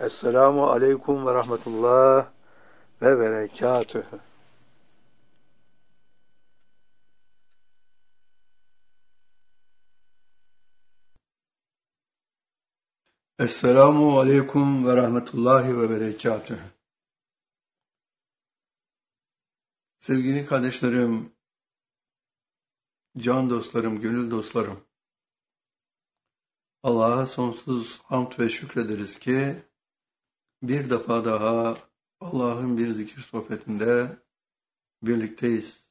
Esselamu aleyküm ve rahmetullah ve berekatühü. Esselamu aleyküm ve rahmetullahi ve berekatühü. Sevgili kardeşlerim, can dostlarım, gönül dostlarım, Allah'a sonsuz hamd ve şükrederiz ki bir defa daha Allah'ın bir zikir sohbetinde birlikteyiz.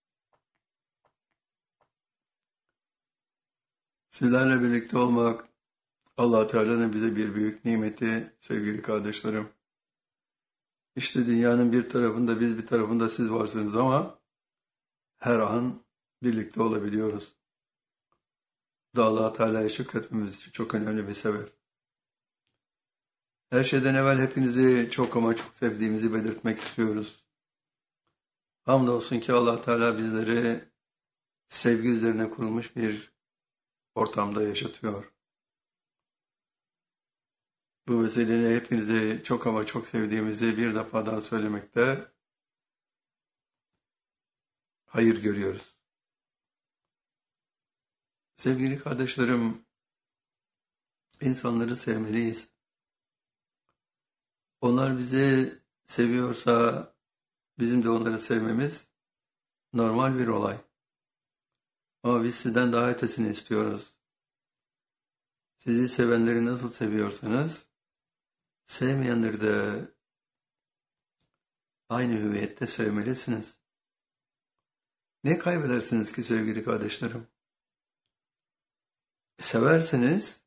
Sizlerle birlikte olmak Allah Teala'nın bize bir büyük nimeti sevgili kardeşlerim. İşte dünyanın bir tarafında biz, bir tarafında siz varsınız ama her an birlikte olabiliyoruz. Bu da Allah Teala'ya şükretmemiz için çok önemli bir sebep. Her şeyden evvel hepinizi çok ama çok sevdiğimizi belirtmek istiyoruz. Hamdolsun ki Allah Teala bizleri sevgi üzerine kurulmuş bir ortamda yaşatıyor. Bu vesileyle hepinizi çok ama çok sevdiğimizi bir defa daha söylemekte hayır görüyoruz. Sevgili kardeşlerim, insanları sevmeliyiz. Onlar bizi seviyorsa bizim de onları sevmemiz normal bir olay. Ama biz sizden daha ötesini istiyoruz. Sizi sevenleri nasıl seviyorsanız, sevmeyenleri de aynı hüviyette sevmelisiniz. Ne kaybedersiniz ki sevgili kardeşlerim? Severseniz,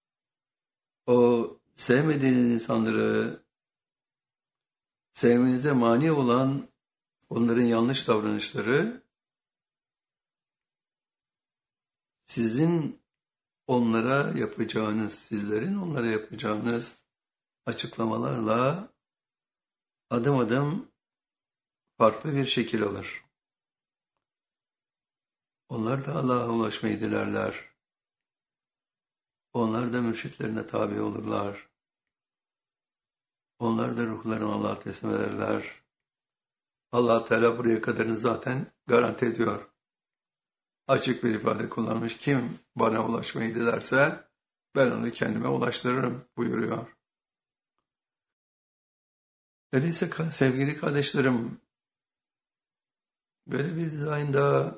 o sevmediğiniz insanları sevmenize mani olan onların yanlış davranışları sizlerin onlara yapacağınız açıklamalarla adım adım farklı bir şekil alır. Onlar da Allah'a ulaşmayı dilerler. Onlar da mürşitlerine tabi olurlar. Onlar da ruhlarını Allah'a teslim ederler. Allah Teala buraya kadarını zaten garanti ediyor. Açık bir ifade kullanmış. Kim bana ulaşmayı dilerse ben onu kendime ulaştırırım buyuruyor. Öyleyse sevgili kardeşlerim, böyle bir dizaynda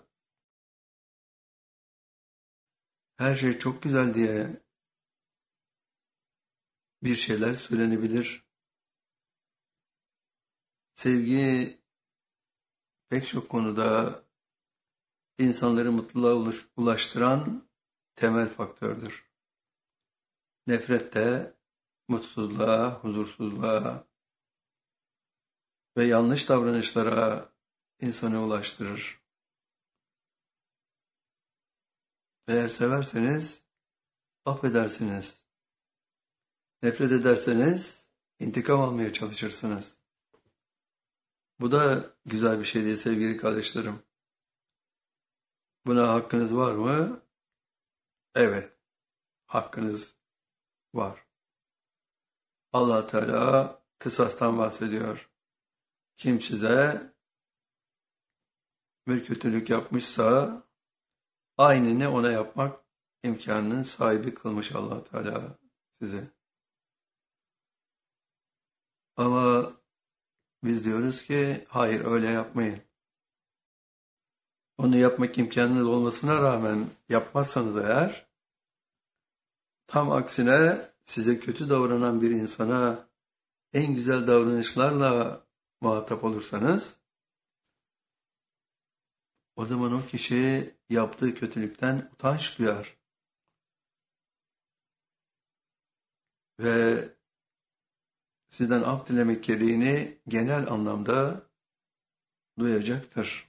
her şey çok güzel diye bir şeyler söylenebilir. Sevgi pek çok konuda insanları mutluluğa ulaştıran temel faktördür. Nefret de mutsuzluğa, huzursuzluğa ve yanlış davranışlara insanı ulaştırır. Eğer severseniz affedersiniz. Nefret ederseniz intikam almaya çalışırsınız. Bu da güzel bir şey değil sevgili kardeşlerim. Buna hakkınız var mı? Evet, hakkınız var. Allah Teala kısastan bahsediyor. Kim size bir kötülük yapmışsa aynını ona yapmak imkanının sahibi kılmış Allah Teala sizi. Ama biz diyoruz ki hayır öyle yapmayın. Onu yapmak imkanınız olmasına rağmen yapmazsanız eğer, tam aksine size kötü davranan bir insana en güzel davranışlarla muhatap olursanız, o zaman o kişi yaptığı kötülükten utanç duyar. Ve sizden af dilemek gereğini genel anlamda duyacaktır.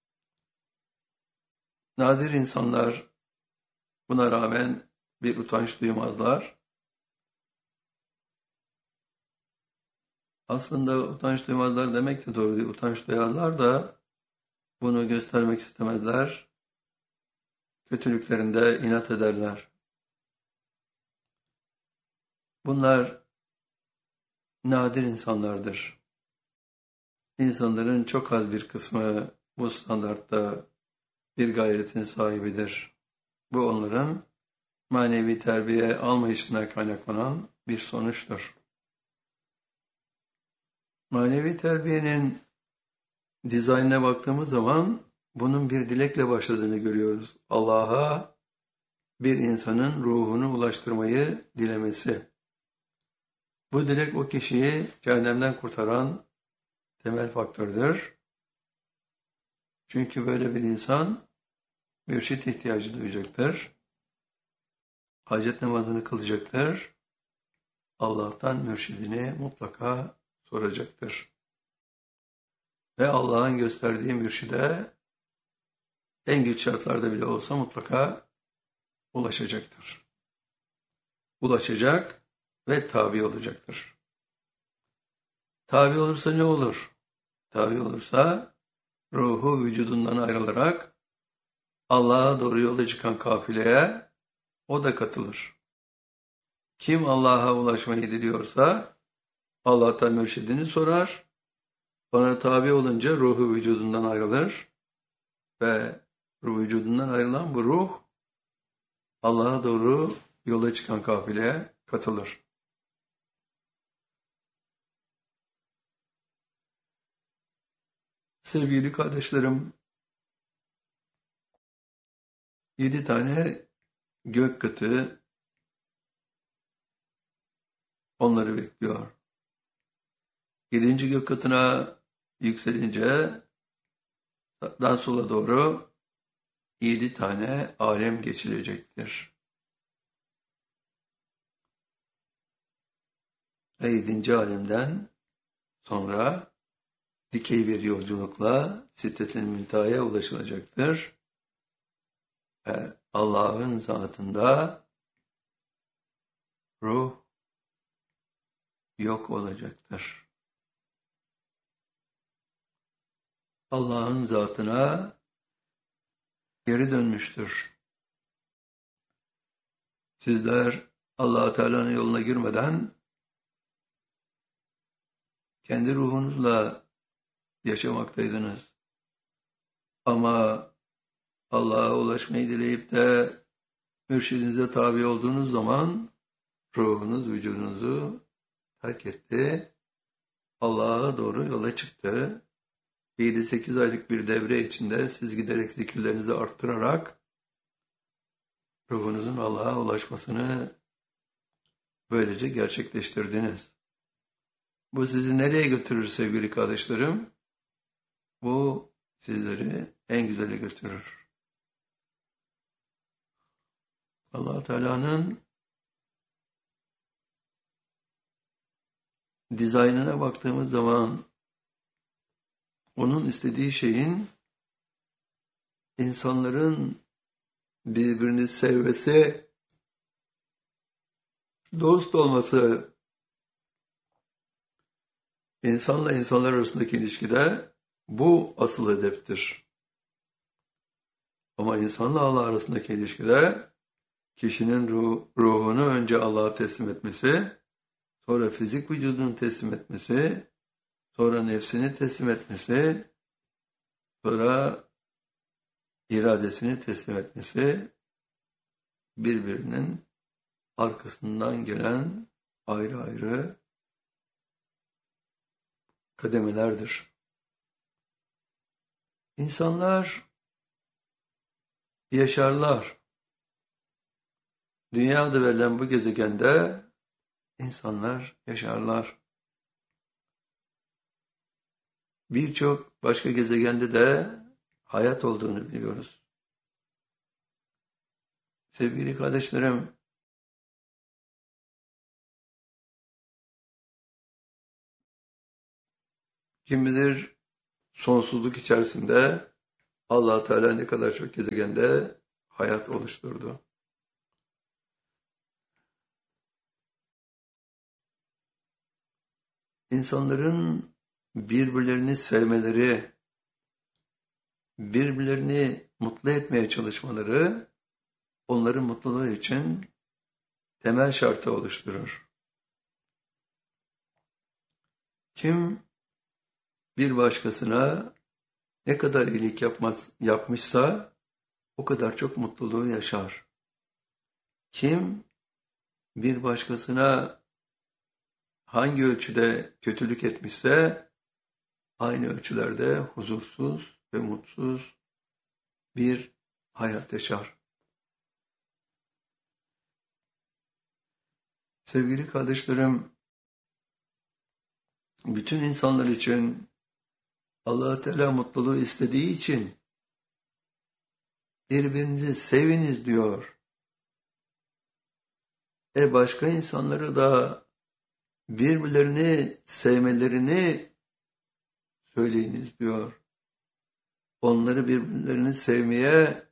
Nadir insanlar buna rağmen bir utanç duymazlar. Aslında utanç duymazlar demek de doğru değil. Utanç duyarlar da bunu göstermek istemezler. Kötülüklerinde inat ederler. Bunlar nadir insanlardır. İnsanların çok az bir kısmı bu standartta bir gayretin sahibidir. Bu onların manevi terbiye almayışından kaynaklanan bir sonuçtur. Manevi terbiyenin dizaynına baktığımız zaman bunun bir dilekle başladığını görüyoruz. Allah'a bir insanın ruhunu ulaştırmayı dilemesi. Bu dilek o kişiyi cehennemden kurtaran temel faktördür. Çünkü böyle bir insan mürşit ihtiyacı duyacaktır. Hacet namazını kılacaktır. Allah'tan mürşidini mutlaka soracaktır. Ve Allah'ın gösterdiği mürşide en güç şartlarda bile olsa mutlaka ulaşacaktır. Ulaşacak ve tabi olacaktır. Tabi olursa ne olur? Tabi olursa ruhu vücudundan ayrılarak Allah'a doğru yola çıkan kafileye o da katılır. Kim Allah'a ulaşmayı diliyorsa Allah'tan mürşidini sorar. Bana tabi olunca ruhu vücudundan ayrılır ve vücudundan ayrılan bu ruh Allah'a doğru yola çıkan kafileye katılır. Sevgili kardeşlerim, 7 tane gök kıtı onları bekliyor. 7. gök katına yükselince sağdan sola doğru 7 tane alem geçilecektir. Ve 7. alemden sonra dikey bir yolculukla Sidret-i Münteha'ya ulaşılacaktır. Ve Allah'ın zatında ruh yok olacaktır. Allah'ın zatına geri dönmüştür. Sizler Allah-u Teala'nın yoluna girmeden kendi ruhunuzla yaşamaktaydınız. Ama Allah'a ulaşmayı dileyip de mürşidinize tabi olduğunuz zaman ruhunuz vücudunuzu terk etti. Allah'a doğru yola çıktı. 7-8 aylık bir devre içinde siz giderek zikirlerinizi arttırarak ruhunuzun Allah'a ulaşmasını böylece gerçekleştirdiniz. Bu sizi nereye götürür sevgili kardeşlerim? Bu sizleri en güzele götürür. Allah Teala'nın dizaynına baktığımız zaman onun istediği şeyin insanların birbirini sevmesi, dost olması, insanla insanlar arasındaki ilişkide bu asıl hedeftir. Ama insanla Allah arasındaki ilişkide kişinin ruhunu önce Allah'a teslim etmesi, sonra fizik vücudunu teslim etmesi, sonra nefsini teslim etmesi, sonra iradesini teslim etmesi, birbirinin arkasından gelen ayrı ayrı kademelerdir. İnsanlar yaşarlar. Dünya adı verilen bu gezegende insanlar yaşarlar. Birçok başka gezegende de hayat olduğunu biliyoruz. Sevgili kardeşlerim, kim bilir sonsuzluk içerisinde Allah Teala ne kadar çok gezegende hayat oluşturdu. İnsanların birbirlerini sevmeleri, birbirlerini mutlu etmeye çalışmaları onların mutluluğu için temel şartı oluşturur. Kim bir başkasına ne kadar iyilik yapmışsa o kadar çok mutluluğu yaşar. Kim bir başkasına hangi ölçüde kötülük etmişse aynı ölçülerde huzursuz ve mutsuz bir hayat yaşar. Sevgili kardeşlerim, bütün insanlar için Allah Teala mutluluğu istediği için birbirinizi seviniz diyor. Başka insanları da birbirlerini sevmelerini söyleyiniz diyor. Onları birbirlerini sevmeye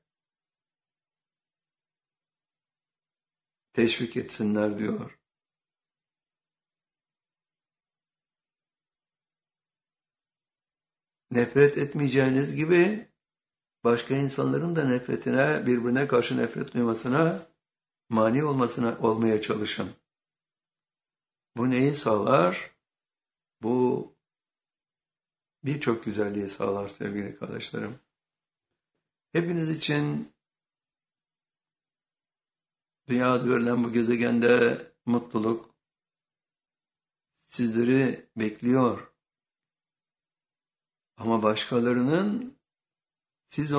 teşvik etsinler diyor. Nefret etmeyeceğiniz gibi başka insanların da birbirine karşı nefret duymasına mani olmaya çalışın. Bu neyi sağlar? Bu birçok güzelliği sağlar sevgili kardeşlerim. Hepiniz için dünyada verilen bu gezegende mutluluk sizleri bekliyor. Ama başkalarının siz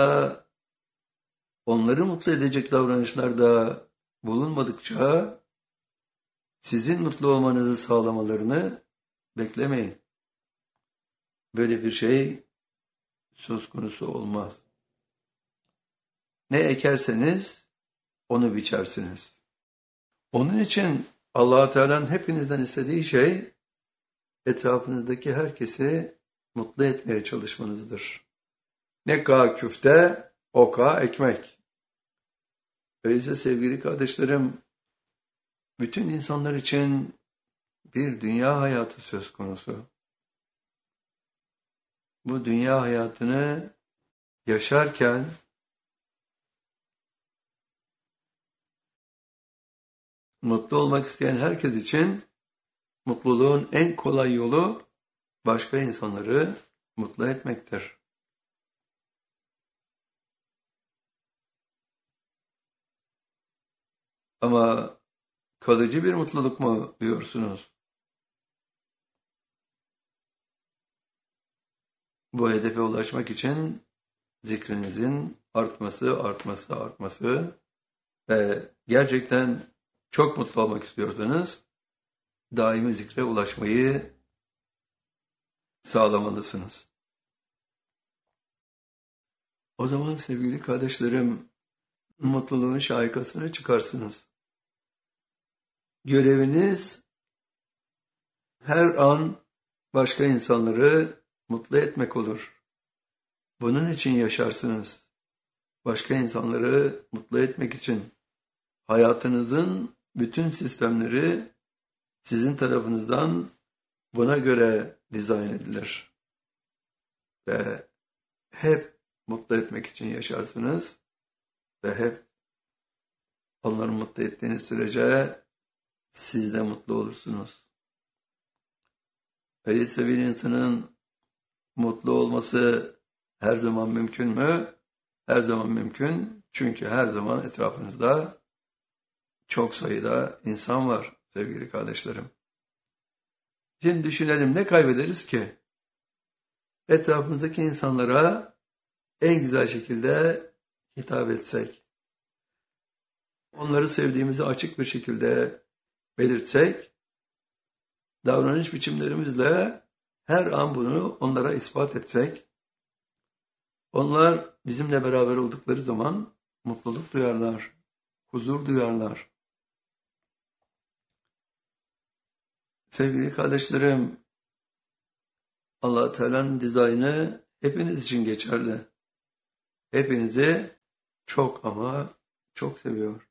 onları mutlu edecek davranışlarda bulunmadıkça sizin mutlu olmanızı sağlamalarını beklemeyin. Böyle bir şey söz konusu olmaz. Ne ekerseniz onu biçersiniz. Onun için Allah Teala'nın hepinizden istediği şey etrafınızdaki herkesi mutlu etmeye çalışmanızdır. Ne kadar küfte, o kadar ekmek. Öyleyse sevgili kardeşlerim, bütün insanlar için bir dünya hayatı söz konusu. Bu dünya hayatını yaşarken mutlu olmak isteyen herkes için mutluluğun en kolay yolu başka insanları mutlu etmektir. Ama kalıcı bir mutluluk mu diyorsunuz? Bu hedefe ulaşmak için zikrinizin artması ve gerçekten çok mutlu olmak istiyorsanız daimi zikre ulaşmayı sağlamalısınız. O zaman sevgili kardeşlerim, mutluluğun şahikasına çıkarsınız. Göreviniz her an başka insanları mutlu etmek olur. Bunun için yaşarsınız. Başka insanları mutlu etmek için hayatınızın bütün sistemleri sizin tarafınızdan buna göre dizayn edilir. Ve hep mutlu etmek için yaşarsınız ve hep onları mutlu ettiğiniz sürece siz de mutlu olursunuz. Öyleyse bir insanın mutlu olması her zaman mümkün mü? Her zaman mümkün. Çünkü her zaman etrafınızda çok sayıda insan var sevgili kardeşlerim. Şimdi düşünelim, ne kaybederiz ki? Etrafımızdaki insanlara en güzel şekilde hitap etsek, onları sevdiğimizi açık bir şekilde belirtsek, davranış biçimlerimizle her an bunu onlara ispat etsek, onlar bizimle beraber oldukları zaman mutluluk duyarlar, huzur duyarlar. Sevgili kardeşlerim, Allah Teala'nın dizaynı hepiniz için geçerli. Hepinizi çok ama çok seviyor.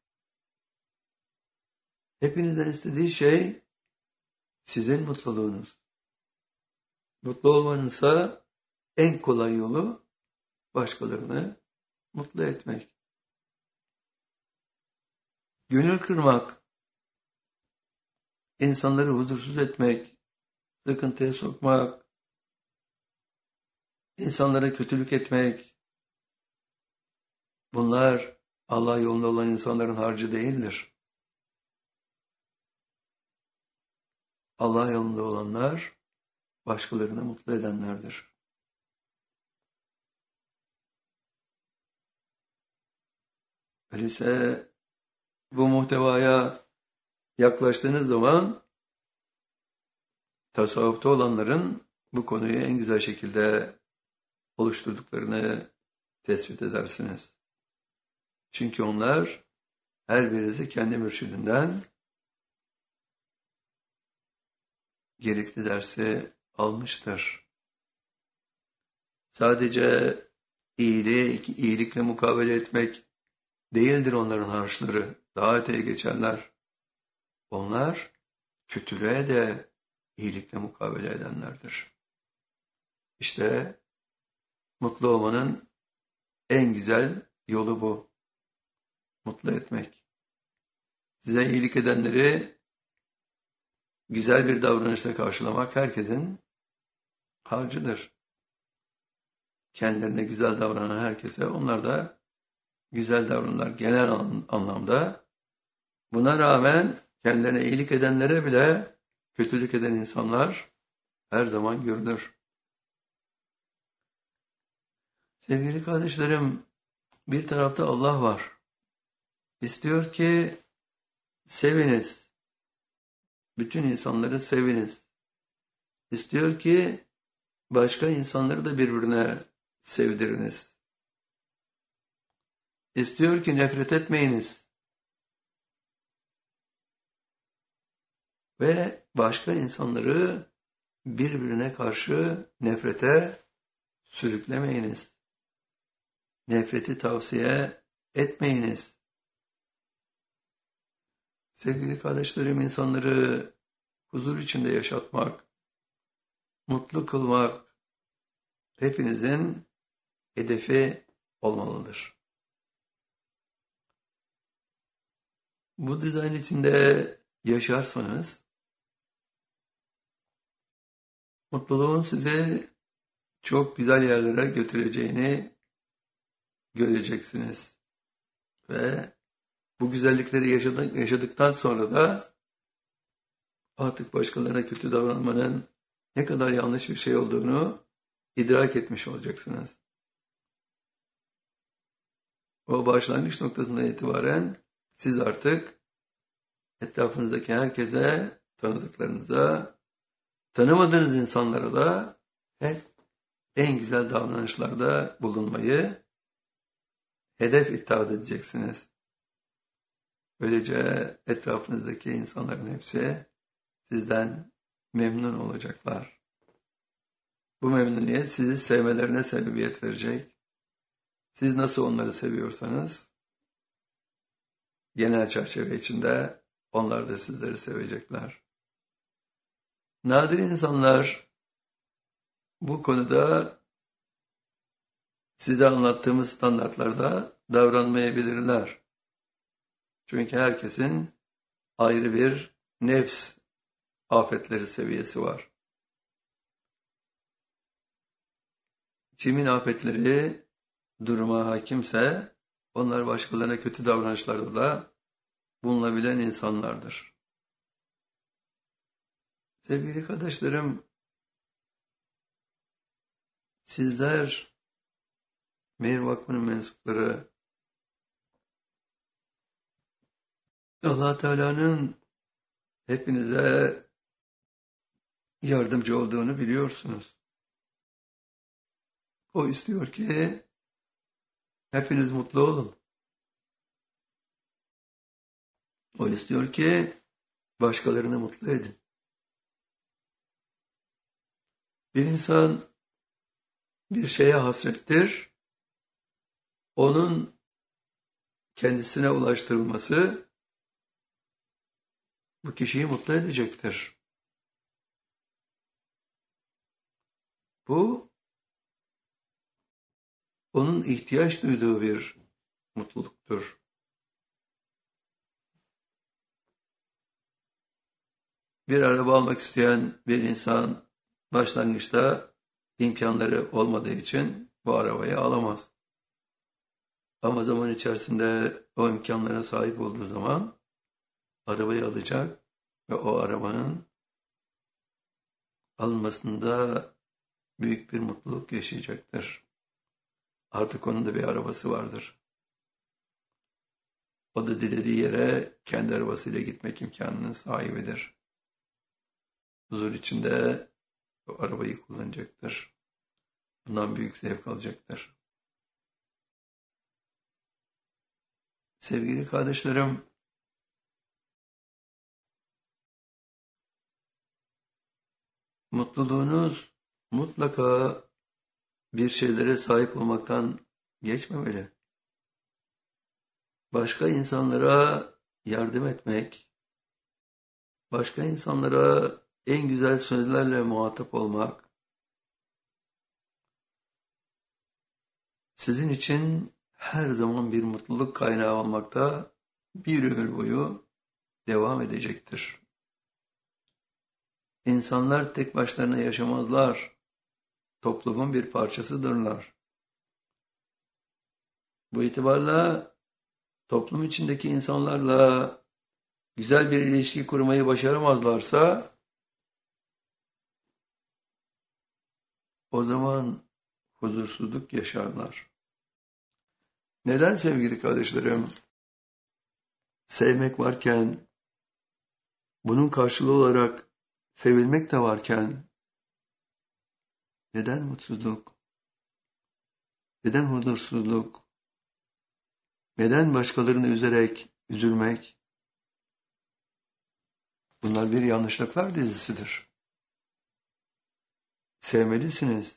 Hepinizden istediği şey sizin mutluluğunuz. Mutlu olmanızsa en kolay yolu başkalarını mutlu etmek. Gönül kırmak, insanları huzursuz etmek, sıkıntıya sokmak, insanlara kötülük etmek, bunlar Allah yolunda olan insanların harcı değildir. Allah yolunda olanlar başkalarını mutlu edenlerdir. Öyleyse bu muhtevaya yaklaştığınız zaman tasavvufta olanların bu konuyu en güzel şekilde oluşturduklarını tespit edersiniz. Çünkü onlar her birisi kendi mürşidinden gerekli dersi almıştır. Sadece iyilikle mukabele etmek değildir onların harçları. Daha öteye geçerler. Onlar kötülüğe de iyilikle mukabele edenlerdir. İşte mutlu olmanın en güzel yolu bu. Mutlu etmek. Size iyilik edenleri güzel bir davranışla karşılamak herkesin harcıdır. Kendilerine güzel davranan herkese onlar da güzel davranırlar genel anlamda. Buna rağmen kendilerine iyilik edenlere bile kötülük eden insanlar her zaman görülür. Sevgili kardeşlerim, bir tarafta Allah var. İstiyor ki seviniz. Bütün insanları seviniz. İstiyor ki başka insanları da birbirine sevdiriniz. İstiyor ki nefret etmeyiniz. Ve başka insanları birbirine karşı nefrete sürüklemeyiniz. Nefreti tavsiye etmeyiniz. Sevgili kardeşlerim, insanları huzur içinde yaşatmak, mutlu kılmak hepinizin hedefi olmalıdır. Bu dizayn içinde yaşarsanız, mutluluğun sizi çok güzel yerlere götüreceğini göreceksiniz. Ve bu güzellikleri yaşadıktan sonra da artık başkalarına kötü davranmanın ne kadar yanlış bir şey olduğunu idrak etmiş olacaksınız. O başlangıç noktasından itibaren siz artık etrafınızdaki herkese, tanıdıklarınıza, tanımadığınız insanlara da hep en güzel davranışlarda bulunmayı hedef itaat edeceksiniz. Böylece etrafınızdaki insanların hepsi sizden memnun olacaklar. Bu memnuniyet sizi sevmelerine sebebiyet verecek. Siz nasıl onları seviyorsanız, genel çerçeve içinde onlar da sizleri sevecekler. Nadir insanlar bu konuda size anlattığımız standartlarda davranmayabilirler. Çünkü herkesin ayrı bir nefs afetleri seviyesi var. Kimin afetleri duruma hakimse onlar başkalarına kötü davranışlarda da bulunabilen insanlardır. Sevgili kardeşlerim, sizler Meyr Vakfı'nın mensupları, Allah Teala'nın hepinize yardımcı olduğunu biliyorsunuz. O istiyor ki hepiniz mutlu olun. O istiyor ki başkalarını mutlu edin. Bir insan bir şeye hasrettir, onun kendisine ulaştırılması bu kişiyi mutlu edecektir. Bu, onun ihtiyaç duyduğu bir mutluluktur. Bir araba almak isteyen bir insan başlangıçta imkanları olmadığı için bu arabayı alamaz. Ama zaman içerisinde o imkanlara sahip olduğu zaman arabayı alacak ve o arabanın alınmasında büyük bir mutluluk yaşayacaktır. Artık onun da bir arabası vardır. O da dilediği yere kendi arabasıyla gitmek imkanının sahibidir. Huzur içinde o arabayı kullanacaktır. Bundan büyük zevk alacaktır. Sevgili kardeşlerim, mutluluğunuz mutlaka bir şeylere sahip olmaktan geçmemeli. Başka insanlara yardım etmek, başka insanlara en güzel sözlerle muhatap olmak, sizin için her zaman bir mutluluk kaynağı olmakta bir ömür boyu devam edecektir. İnsanlar tek başlarına yaşamazlar, toplumun bir parçasıdırlar. Bu itibarla toplum içindeki insanlarla güzel bir ilişki kurmayı başaramazlarsa, o zaman huzursuzluk yaşarlar. Neden sevgili kardeşlerim? Sevmek varken, bunun karşılığı olarak sevilmek de varken, neden mutsuzluk? Neden huzursuzluk? Neden başkalarını üzerek üzülmek? Bunlar bir yanlışlıklar dizisidir. Sevmelisiniz.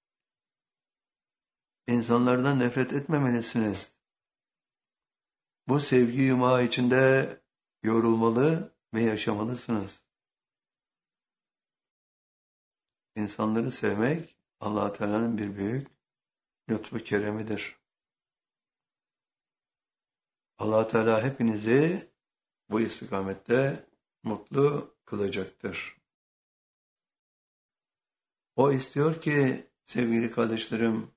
İnsanlardan nefret etmemelisiniz. Bu sevgi yumağı içinde yorulmalı ve yaşamalısınız. İnsanları sevmek Allah-u Teala'nın bir büyük lütfu keremidir. Allah-u Teala hepinizi bu istikamette mutlu kılacaktır. O istiyor ki sevgili kardeşlerim,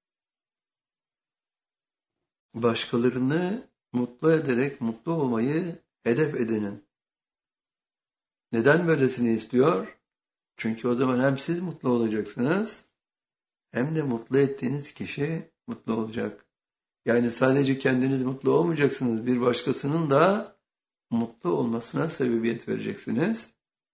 başkalarını mutlu ederek mutlu olmayı hedef edinin. Neden böylesini istiyor? Çünkü o zaman hem siz mutlu olacaksınız, hem de mutlu ettiğiniz kişi mutlu olacak. Yani sadece kendiniz mutlu olmayacaksınız, bir başkasının da mutlu olmasına sebebiyet vereceksiniz.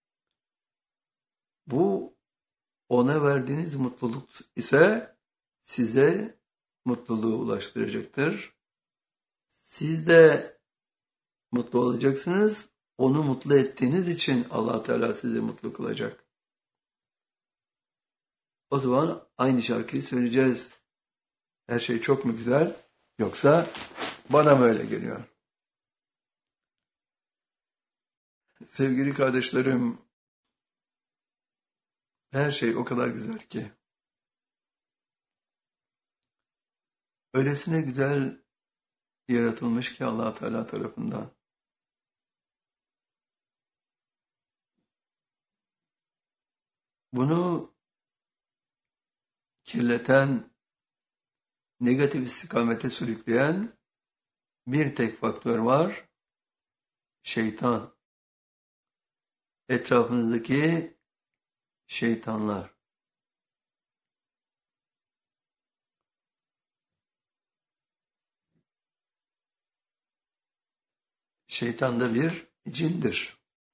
Bu ona verdiğiniz mutluluk ise size mutluluğu ulaştıracaktır. Siz de mutlu olacaksınız. Onu mutlu ettiğiniz için Allah Teala sizi mutlu kılacak. O zaman aynı şarkıyı söyleyeceğiz. Her şey çok mu güzel, yoksa bana mı öyle geliyor? Sevgili kardeşlerim, her şey o kadar güzel ki. Öylesine güzel yaratılmış ki Allah Teala tarafından. Bunu kirleten, negatif istikamete sürükleyen bir tek faktör var: şeytan. Etrafınızdaki şeytanlar. Şeytan da bir cindir.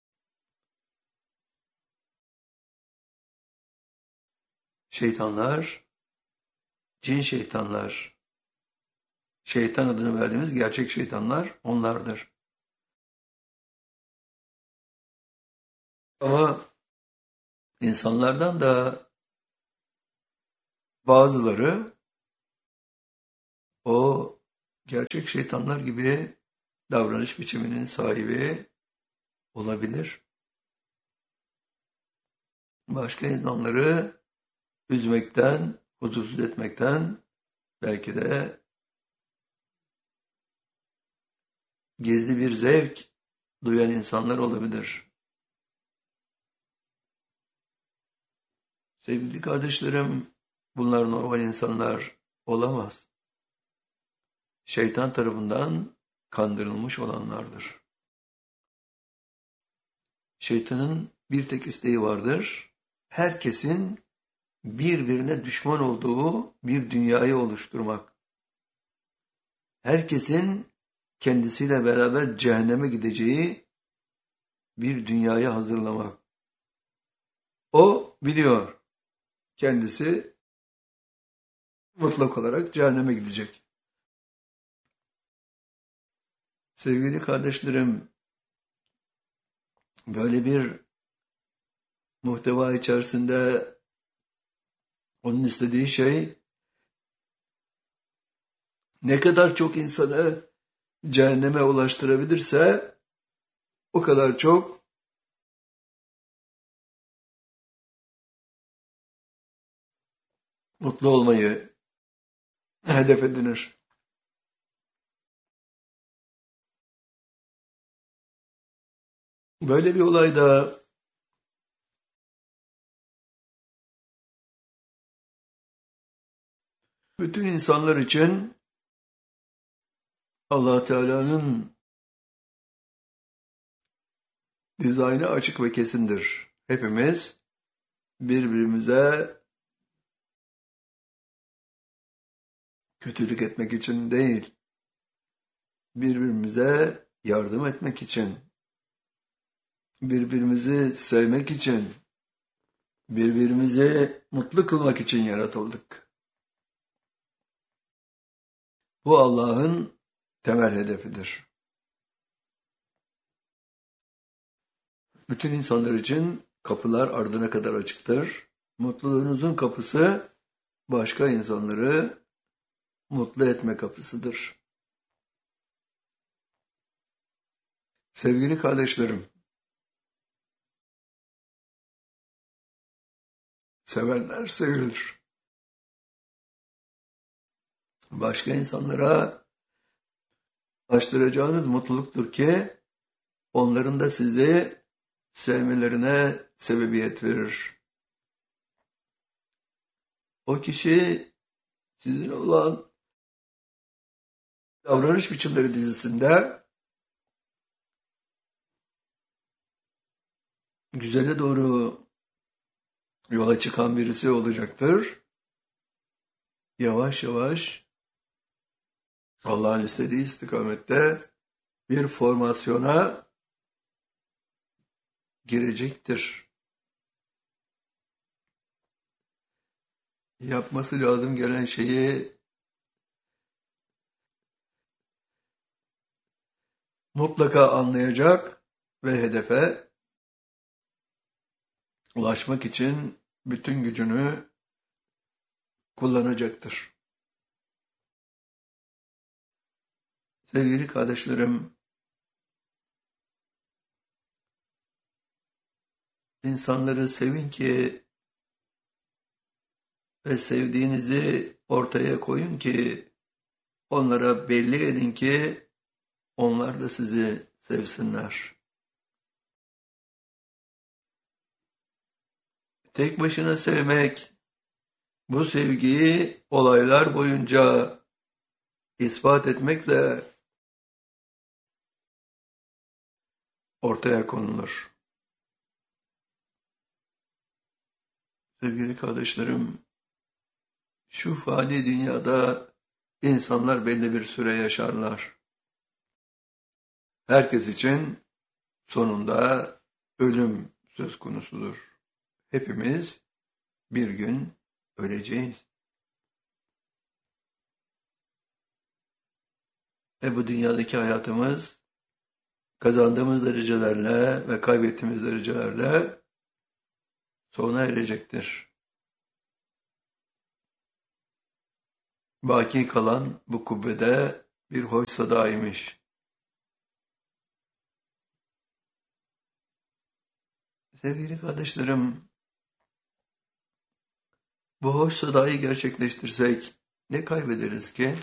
Şeytanlar, cin şeytanlar, şeytan adını verdiğimiz gerçek şeytanlar onlardır. Ama insanlardan da bazıları o gerçek şeytanlar gibi davranış biçiminin sahibi olabilir. Başka insanları üzmekten, huzursuz etmekten, belki de gizli bir zevk duyan insanlar olabilir. Sevgili kardeşlerim, bunlar normal insanlar olamaz. Şeytan tarafından kandırılmış olanlardır. Şeytanın bir tek isteği vardır. Herkesin birbirine düşman olduğu bir dünyayı oluşturmak. Herkesin kendisiyle beraber cehenneme gideceği bir dünyayı hazırlamak. O biliyor. Kendisi mutlak olarak cehenneme gidecek. Sevgili kardeşlerim, böyle bir muhteva içerisinde onun istediği şey ne kadar çok insanı cehenneme ulaştırabilirse o kadar çok mutlu olmayı hedef edinir. Böyle bir olayda bütün insanlar için Allah Teala'nın dizaynı açık ve kesindir. Hepimiz birbirimize kötülük etmek için değil, birbirimize yardım etmek için, birbirimizi sevmek için, birbirimizi mutlu kılmak için yaratıldık. Bu Allah'ın temel hedefidir. Bütün insanlar için kapılar ardına kadar açıktır. Mutluluğunuzun kapısı başka insanları mutlu etme kapısıdır. Sevgili kardeşlerim, sevenler sevilir. Başka insanlara ulaştıracağınız mutluluktur ki onların da sizi sevmelerine sebebiyet verir. O kişi sizin olan davranış biçimleri dizisinde güzele doğru yola çıkan birisi olacaktır. Yavaş yavaş Allah'ın istediği istikamette bir formasyona girecektir. Yapması lazım gelen şeyi mutlaka anlayacak ve hedefe ulaşmak için bütün gücünü kullanacaktır. Sevgili kardeşlerim, insanları sevin ki ve sevdiğinizi ortaya koyun ki onlara belli edin ki onlar da sizi sevsinler. Tek başına sevmek, bu sevgiyi olaylar boyunca ispat etmekle ortaya konulur. Sevgili kardeşlerim, şu fani dünyada insanlar belli bir süre yaşarlar. Herkes için sonunda ölüm söz konusudur. Hepimiz bir gün öleceğiz. Bu dünyadaki hayatımız kazandığımız derecelerle ve kaybettiğimiz derecelerle sona erecektir. Baki kalan bu kubbede bir hoş sadaymış. Sevgili kardeşlerim, bu hoş sadayı gerçekleştirsek ne kaybederiz ki?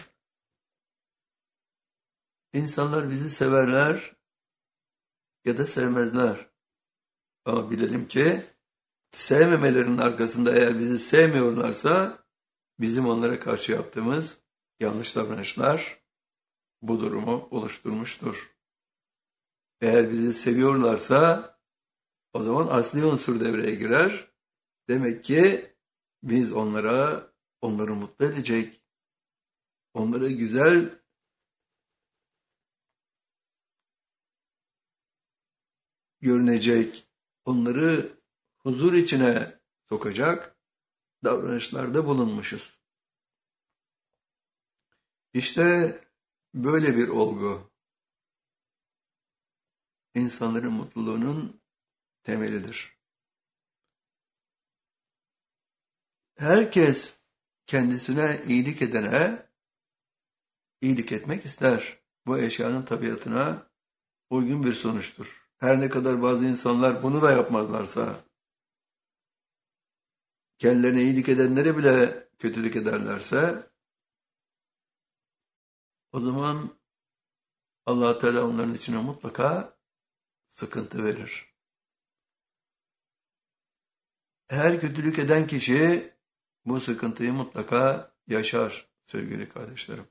İnsanlar bizi severler ya da sevmezler. Ama bilelim ki sevmemelerinin arkasında eğer bizi sevmiyorlarsa bizim onlara karşı yaptığımız yanlış davranışlar bu durumu oluşturmuştur. Eğer bizi seviyorlarsa o zaman asli unsur devreye girer. Demek ki biz onları mutlu edecek, onlara güzel görünecek, onları huzur içine sokacak davranışlarda bulunmuşuz. İşte böyle bir olgu insanların mutluluğunun temelidir. Herkes kendisine iyilik edene iyilik etmek ister. Bu eşyanın tabiatına uygun bir sonuçtur. Her ne kadar bazı insanlar bunu da yapmazlarsa, kendilerine iyilik edenlere bile kötülük ederlerse, o zaman Allah Teala onların içine mutlaka sıkıntı verir. Her kötülük eden kişi bu sıkıntıyı mutlaka yaşar sevgili kardeşlerim.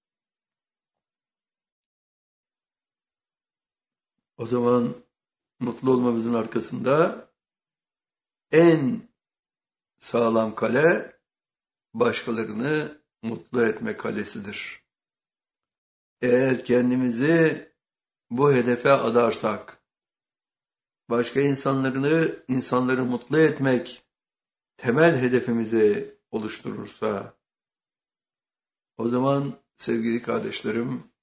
O zaman mutlu olmamızın arkasında en sağlam kale başkalarını mutlu etme kalesidir. Eğer kendimizi bu hedefe adarsak, başka insanları mutlu etmek temel hedefimizi oluşturursa, o zaman sevgili kardeşlerim,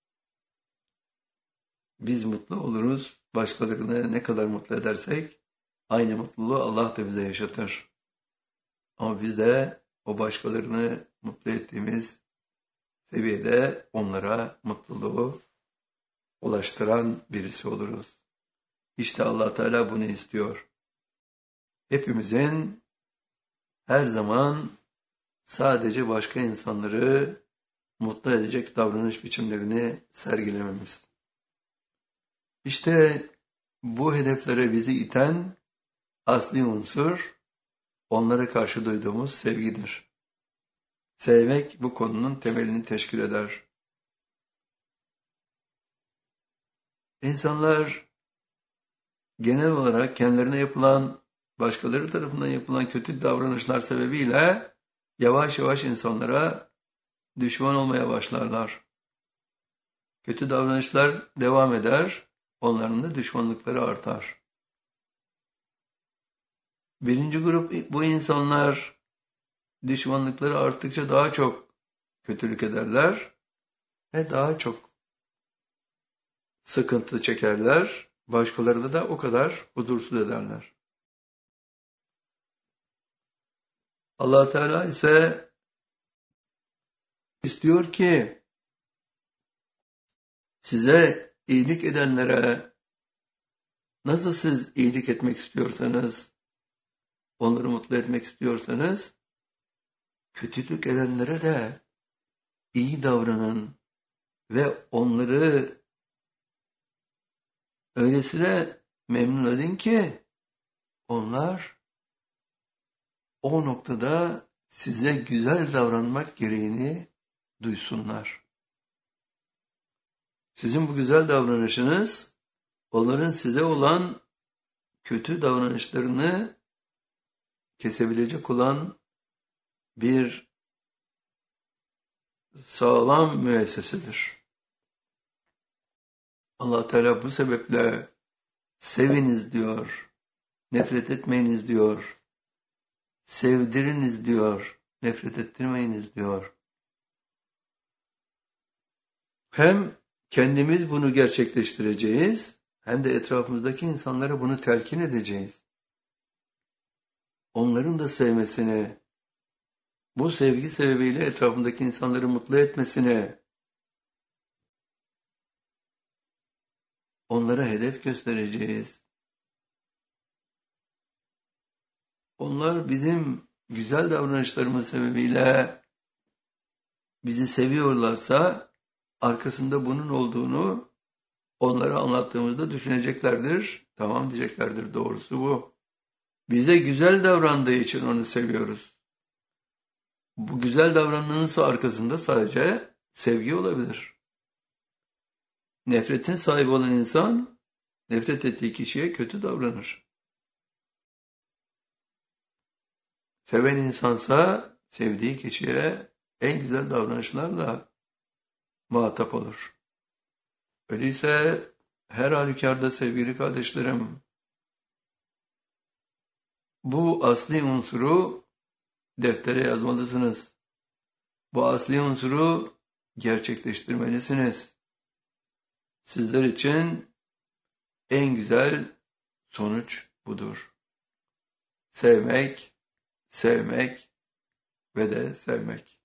biz mutlu oluruz. Başkalarını ne kadar mutlu edersek, aynı mutluluğu Allah da bize yaşatır. Ama biz de o başkalarını mutlu ettiğimiz seviyede onlara mutluluğu ulaştıran birisi oluruz. İşte Allah Teala bunu istiyor. Hepimizin her zaman sadece başka insanları mutlu edecek davranış biçimlerini sergilememiz. İşte bu hedeflere bizi iten asli unsur onlara karşı duyduğumuz sevgidir. Sevmek bu konunun temelini teşkil eder. İnsanlar genel olarak kendilerine yapılan, başkaları tarafından yapılan kötü davranışlar sebebiyle yavaş yavaş insanlara düşman olmaya başlarlar. Kötü davranışlar devam eder, onların da düşmanlıkları artar. Birinci grup bu insanlar düşmanlıkları arttıkça daha çok kötülük ederler ve daha çok sıkıntı çekerler. Başkalarını da o kadar huzursuz ederler. Allah Teala ise istiyor ki size iyilik edenlere nasıl siz iyilik etmek istiyorsanız, onları mutlu etmek istiyorsanız, kötülük edenlere de iyi davranın ve onları öylesine memnun edin ki onlar o noktada size güzel davranmak gereğini duysunlar. Sizin bu güzel davranışınız onların size olan kötü davranışlarını kesebilecek olan bir sağlam müessesedir. Allah Teala bu sebeple seviniz diyor, nefret etmeyiniz diyor, sevdiriniz diyor, nefret ettirmeyiniz diyor. Hem kendimiz bunu gerçekleştireceğiz, hem de etrafımızdaki insanlara bunu telkin edeceğiz. Onların da sevmesini, bu sevgi sebebiyle etrafındaki insanları mutlu etmesini, onlara hedef göstereceğiz. Onlar bizim güzel davranışlarımız sebebiyle bizi seviyorlarsa, arkasında bunun olduğunu onlara anlattığımızda düşüneceklerdir. Tamam diyeceklerdir, doğrusu bu. Bize güzel davrandığı için onu seviyoruz. Bu güzel davranışın arkasında sadece sevgi olabilir. Nefretin sahibi olan insan, nefret ettiği kişiye kötü davranır. Seven insansa sevdiği kişiye en güzel davranışlarla muhatap olur. Öyleyse her halükarda sevgili kardeşlerim, bu asli unsuru deftere yazmalısınız. Bu asli unsuru gerçekleştirmelisiniz. Sizler için en güzel sonuç budur. Sevmek, sevmek ve de sevmek.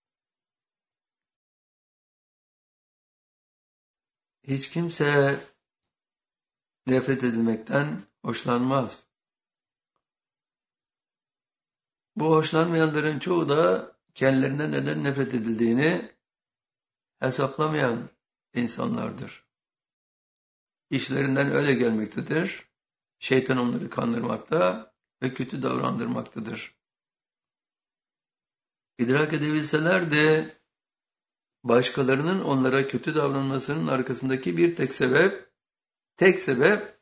Hiç kimse nefret edilmekten hoşlanmaz. Bu hoşlanmayanların çoğu da kendilerine neden nefret edildiğini hesaplamayan insanlardır. İşlerinden öyle gelmektedir. Şeytan onları kandırmakta ve kötü davrandırmaktadır. İdrak edebilselerdi, başkalarının onlara kötü davranmasının arkasındaki bir tek sebep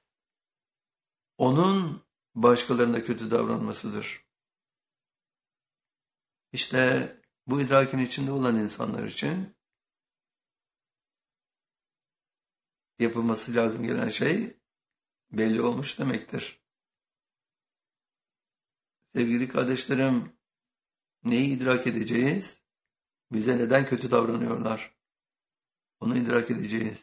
onun başkalarına kötü davranmasıdır. İşte bu idrakin içinde olan insanlar için yapılması lazım gelen şey belli olmuş demektir. Sevgili kardeşlerim, neyi idrak edeceğiz? Bize neden kötü davranıyorlar? Onu idrak edeceğiz.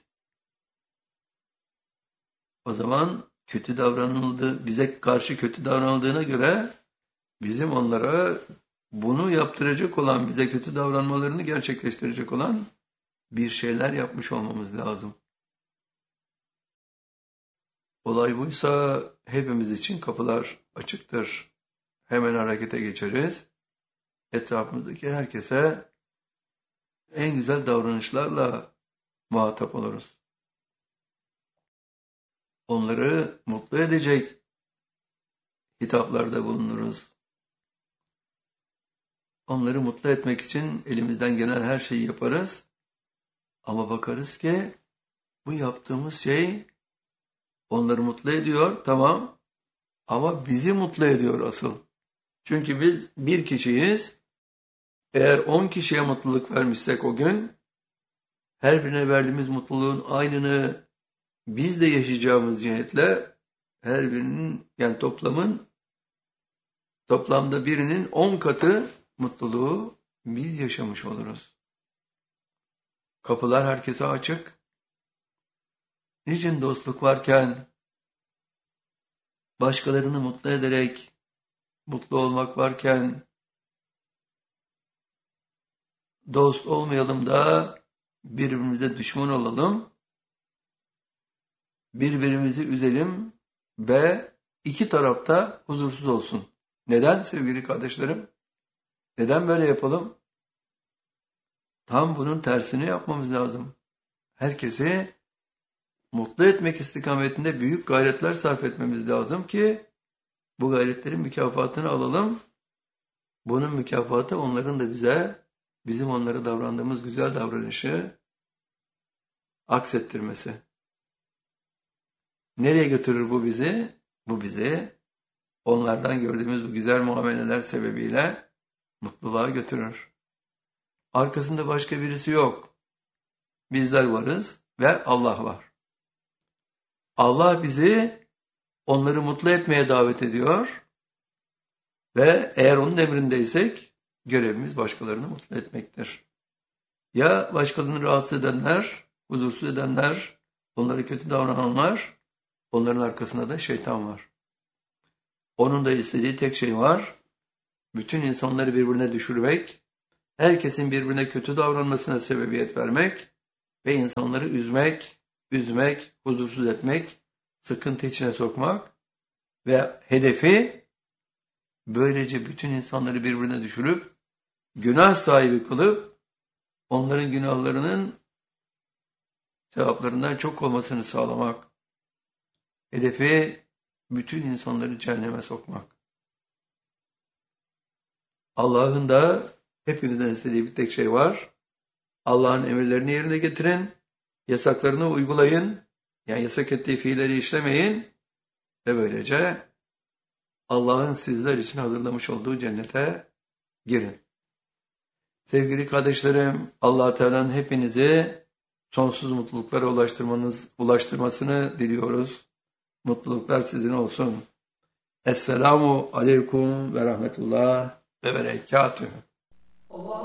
O zaman bize karşı kötü davranıldığına göre bizim onlara bunu yaptıracak olan, bize kötü davranmalarını gerçekleştirecek olan bir şeyler yapmış olmamız lazım. Olay buysa hepimiz için kapılar açıktır. Hemen harekete geçeriz. Etrafımızdaki herkese en güzel davranışlarla muhatap oluruz. Onları mutlu edecek hitaplarda bulunuruz. Onları mutlu etmek için elimizden gelen her şeyi yaparız. Ama bakarız ki bu yaptığımız şey onları mutlu ediyor, tamam. Ama bizi mutlu ediyor asıl. Çünkü biz bir kişiyiz. Eğer 10 kişiye mutluluk vermişsek o gün, her birine verdiğimiz mutluluğun aynını biz de yaşayacağımız cihetle her birinin, yani toplamda birinin 10 katı mutluluğu biz yaşamış oluruz. Kapılar herkese açık. Niçin dostluk varken, başkalarını mutlu ederek mutlu olmak varken, dost olmayalım da birbirimize düşman olalım, birbirimizi üzelim ve iki tarafta huzursuz olsun. Neden sevgili kardeşlerim? Neden böyle yapalım? Tam bunun tersini yapmamız lazım. Herkesi mutlu etmek istikametinde büyük gayretler sarf etmemiz lazım ki bu gayretlerin mükafatını alalım. Bunun mükafatı onların da bizim onlara davrandığımız güzel davranışı aksettirmesi. Nereye götürür bu bizi? Bu bizi onlardan gördüğümüz bu güzel muameleler sebebiyle mutluluğa götürür. Arkasında başka birisi yok. Bizler varız ve Allah var. Allah bizi onları mutlu etmeye davet ediyor ve eğer onun emrindeysek görevimiz başkalarını mutlu etmektir. Ya başkalarını rahatsız edenler, huzursuz edenler, onlara kötü davrananlar, onların arkasında da şeytan var. Onun da istediği tek şey var, bütün insanları birbirine düşürmek, herkesin birbirine kötü davranmasına sebebiyet vermek ve insanları üzmek, huzursuz etmek, sıkıntı içine sokmak ve hedefi böylece bütün insanları birbirine düşürüp, günah sahibi kılıp, onların günahlarının sevaplarından çok olmasını sağlamak. Hedefi bütün insanları cehenneme sokmak. Allah'ın da hepinizden istediği bir tek şey var. Allah'ın emirlerini yerine getirin, yasaklarını uygulayın, yani yasak ettiği fiilleri işlemeyin ve böylece Allah'ın sizler için hazırlamış olduğu cennete girin. Sevgili kardeşlerim, Allah Teala'nın hepinizi sonsuz mutluluklara ulaştırmasını diliyoruz. Mutluluklar sizin olsun. Esselamu aleyküm ve rahmetullah ve berekatühü.